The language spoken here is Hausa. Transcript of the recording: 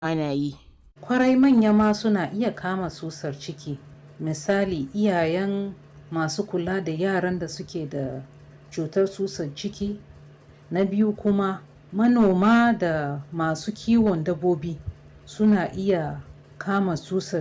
ana yi. Kwarai manya ma suna iya kama tsutsar ciki. Misali iyayen masu kula da yaran da suke da cutar tsutsar ciki. Na biyu kuma manoma da masu kiwon dabbobi suna iya kama tsutsar